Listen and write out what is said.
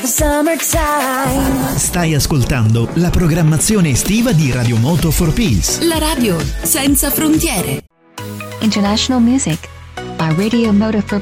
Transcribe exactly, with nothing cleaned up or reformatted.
Summertime. Stai ascoltando la programmazione estiva di Radio Moto for Peace. La radio senza frontiere. International music by Radio Moto for